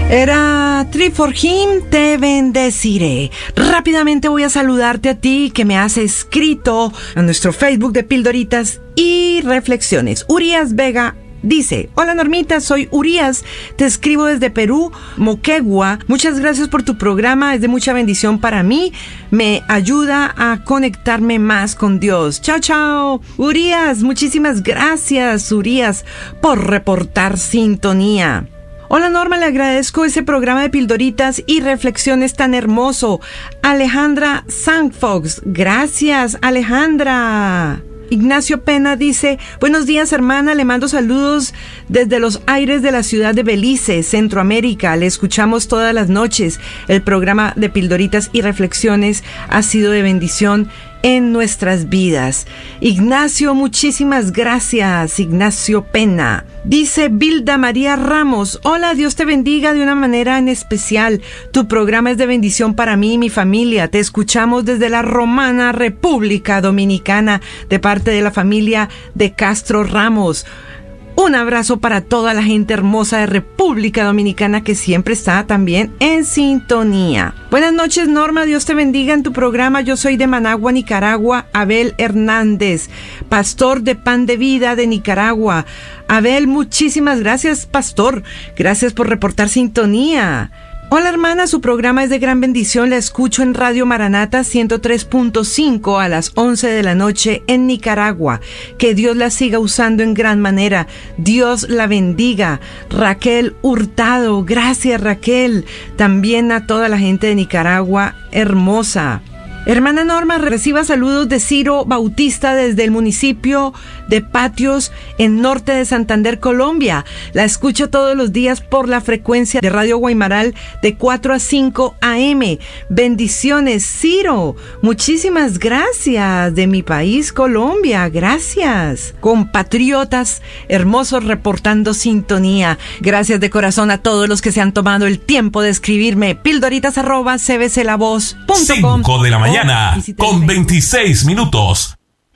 Era Tree for Him, te bendeciré. Rápidamente voy a saludarte a ti que me has escrito a nuestro Facebook de Pildoritas y Reflexiones. Urias Vega dice: hola Normita, soy Urias, te escribo desde Perú, Moquegua. Muchas gracias por tu programa, es de mucha bendición para mí, me ayuda a conectarme más con Dios. Chao, chao. Urias, muchísimas gracias, Urias, por reportar sintonía. Hola Norma, le agradezco ese programa de Pildoritas y Reflexiones tan hermoso. Alejandra Sanfox, gracias Alejandra. Ignacio Pena dice: buenos días hermana, le mando saludos desde los aires de la ciudad de Belice, Centroamérica. Le escuchamos todas las noches. El programa de Pildoritas y Reflexiones ha sido de bendición en nuestras vidas. Ignacio, muchísimas gracias. Ignacio Pena. Dice Vilda María Ramos: hola, Dios te bendiga de una manera en especial. Tu programa es de bendición para mí y mi familia. Te escuchamos desde la Romana República Dominicana, de parte de la familia de Castro Ramos. Un abrazo para toda la gente hermosa de República Dominicana que siempre está también en sintonía. Buenas noches Norma, Dios te bendiga en tu programa. Yo soy de Managua, Nicaragua. Abel Hernández, pastor de Pan de Vida de Nicaragua. Abel, muchísimas gracias, pastor. Gracias por reportar sintonía. Hola hermana, su programa es de gran bendición, la escucho en Radio Maranata 103.5 a las 11 de la noche en Nicaragua. Que Dios la siga usando en gran manera, Dios la bendiga. Raquel Hurtado, gracias Raquel, también a toda la gente de Nicaragua hermosa. Hermana Norma, reciba saludos de Ciro Bautista desde el municipio de Patios, en norte de Santander, Colombia. La escucho todos los días por la frecuencia de Radio Guaymaral de 4 a 5 a.m. Bendiciones, Ciro. Muchísimas gracias de mi país, Colombia. Gracias. Compatriotas hermosos reportando sintonía. Gracias de corazón a todos los que se han tomado el tiempo de escribirme. Pildoritas@cbclavoz.com. 5 de la mañana, con 26 minutos.